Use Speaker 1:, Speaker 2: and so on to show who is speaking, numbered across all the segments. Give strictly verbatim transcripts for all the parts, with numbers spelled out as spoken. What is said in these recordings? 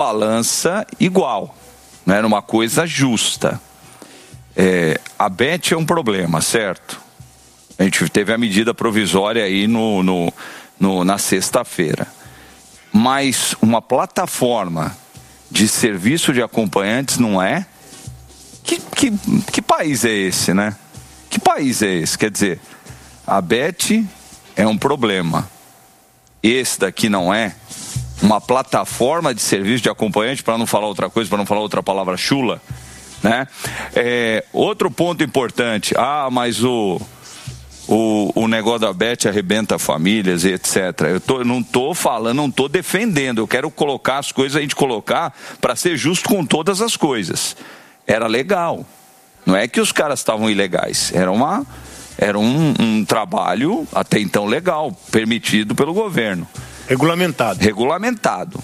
Speaker 1: balança igual, né, numa coisa justa. É, a Bet é um problema, certo? A gente teve a medida provisória aí no, no, no, na sexta-feira. Mas uma plataforma de serviço de acompanhantes não é? Que, que, que país é esse, né? Que país é esse? Quer dizer, a Bet é um problema. Esse daqui não é? Uma plataforma de serviço de acompanhante, para não falar outra coisa, para não falar outra palavra chula, né? É, outro ponto importante. Ah, mas o... O, o negócio da Bet arrebenta famílias e etcétera. Eu tô, não estou falando, não estou defendendo. Eu quero colocar as coisas, a gente colocar para ser justo com todas as coisas. Era legal. Não é que os caras estavam ilegais. Era, uma, era um, um trabalho até então legal, permitido pelo governo.
Speaker 2: Regulamentado.
Speaker 1: Regulamentado.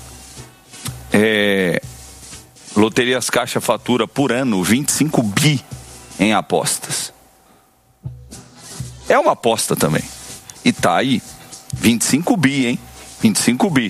Speaker 1: É, Loterias Caixa fatura por ano vinte e cinco bi em apostas. É uma aposta também. E tá aí, vinte e cinco bi, hein? vinte e cinco bi.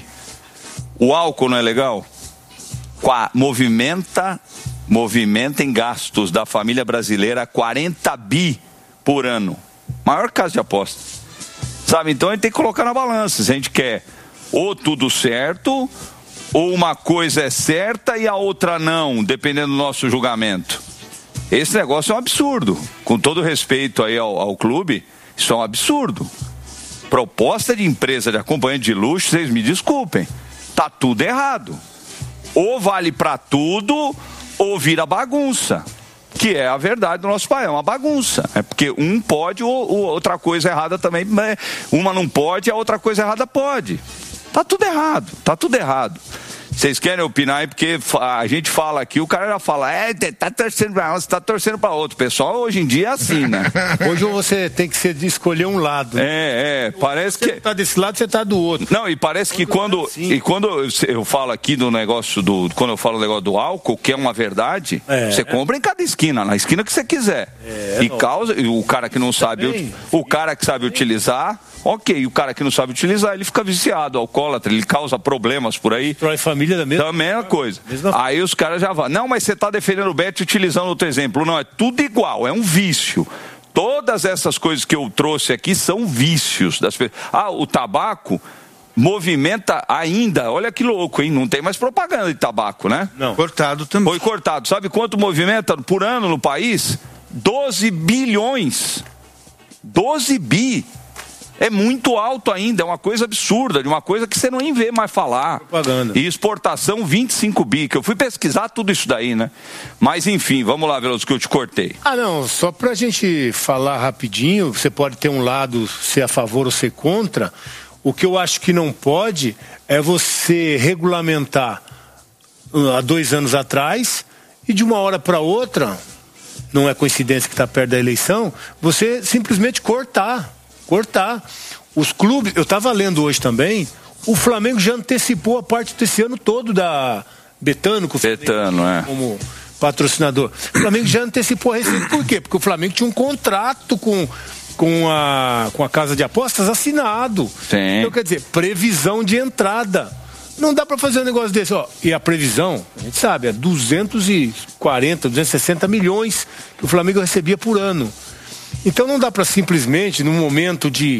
Speaker 1: O álcool não é legal? Qua, movimenta, movimenta em gastos da família brasileira quarenta bi por ano. Maior caso de aposta. Sabe, então a gente tem que colocar na balança. Se a gente quer ou tudo certo, ou uma coisa é certa e a outra não, dependendo do nosso julgamento. Esse negócio é um absurdo. Com todo respeito aí ao, ao clube, isso é um absurdo. Proposta de empresa de acompanhante de luxo, vocês me desculpem, tá tudo errado. Ou vale pra tudo, ou vira bagunça. Que é a verdade do nosso país, é uma bagunça. É porque um pode, ou, ou outra coisa errada também. Uma não pode, a outra coisa errada pode. Tá tudo errado, tá tudo errado. Vocês querem opinar aí, porque a gente fala aqui, o cara já fala, é, tá torcendo pra um, você tá torcendo pra outro. Pessoal, hoje em dia é assim, né?
Speaker 2: Hoje você tem que ser, escolher um lado.
Speaker 1: É, é, parece que...
Speaker 2: Você tá desse lado, você tá do outro.
Speaker 1: Não, e parece que quando, e quando eu falo aqui do negócio do, quando eu falo do negócio do álcool, que é uma verdade, é. Você compra em cada esquina, na esquina que você quiser. É, e causa, o cara que não sabe, o cara que sabe utilizar, ok, o cara que não sabe utilizar, ele fica viciado, alcoólatra, ele causa problemas por aí.
Speaker 2: Destrói família da mesma
Speaker 1: Também é a coisa. Aí os caras já vão, não, mas você está defendendo o Bet utilizando outro exemplo. Não, é tudo igual, é um vício. Todas essas coisas que eu trouxe aqui são vícios das pessoas. Ah, o tabaco movimenta ainda, olha que louco, hein? Não tem mais propaganda de tabaco, né?
Speaker 2: Não. Cortado também.
Speaker 1: Foi cortado. Sabe quanto movimenta por ano no país? doze bilhões. doze bi. É muito alto ainda, é uma coisa absurda, de uma coisa que você não vê mais falar.
Speaker 2: Propaganda.
Speaker 1: E exportação vinte e cinco bi, que eu fui pesquisar tudo isso daí, né? Mas enfim, vamos lá, Veloso, que eu te cortei.
Speaker 2: Ah, não, só pra gente falar rapidinho, você pode ter um lado ser a favor ou ser contra. O que eu acho que não pode é você regulamentar há dois anos atrás e de uma hora para outra, não é coincidência que está perto da eleição, você simplesmente cortar. Cortar. Os clubes, eu estava lendo hoje também, o Flamengo já antecipou a parte desse ano todo da Betano, com o
Speaker 1: Betano,
Speaker 2: Flamengo,
Speaker 1: é.
Speaker 2: como patrocinador. O Flamengo já antecipou a receita. Por quê? Porque o Flamengo tinha um contrato com, com, a, com a casa de apostas assinado.
Speaker 1: Sim.
Speaker 2: Então, quer dizer, previsão de entrada. Não dá para fazer um negócio desse, ó. E a previsão, a gente sabe, é duzentos e quarenta, duzentos e sessenta milhões que o Flamengo recebia por ano. Então não dá para simplesmente, num momento de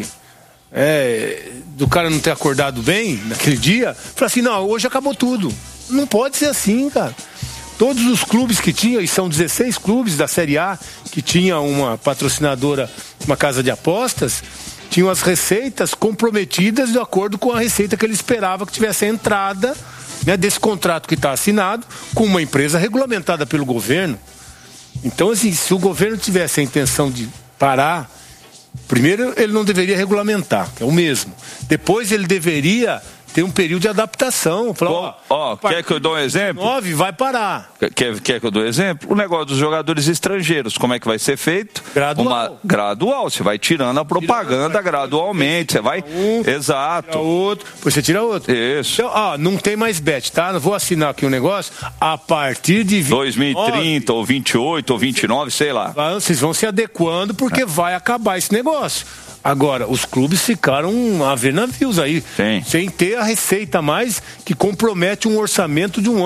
Speaker 2: é, do cara não ter acordado bem naquele dia, falar assim, não, hoje acabou tudo. Não pode ser assim, cara. Todos os clubes que tinham, e são dezesseis clubes da Série A, que tinha uma patrocinadora, uma casa de apostas, tinham as receitas comprometidas de acordo com a receita que ele esperava que tivesse a entrada, né, desse contrato que está assinado com uma empresa regulamentada pelo governo. Então, assim, se o governo tivesse a intenção de parar, primeiro ele não deveria regulamentar, que é o mesmo. Depois ele deveria ter um período de adaptação. Falar,
Speaker 1: ó, ó, quer que eu dou um exemplo?
Speaker 2: nove vai parar.
Speaker 1: Quer, quer que eu dou um exemplo? O negócio dos jogadores estrangeiros, como é que vai ser feito?
Speaker 2: Gradual.
Speaker 1: Uma, gradual, você vai tirando a propaganda tira, gradualmente, você vai... Um, exato.
Speaker 2: Tira outro, depois você tira outro.
Speaker 1: Isso.
Speaker 2: Então, ó, não tem mais bet, tá? Não vou assinar aqui um negócio, a partir de vinte e nove,
Speaker 1: dois mil e trinta, ou vinte e oito, ou vinte e nove, sei lá.
Speaker 2: Vocês vão se adequando, porque é. vai acabar esse negócio. Agora, os clubes ficaram a ver navios aí,
Speaker 1: Sim.
Speaker 2: sem ter a receita mais que compromete um orçamento de um ano.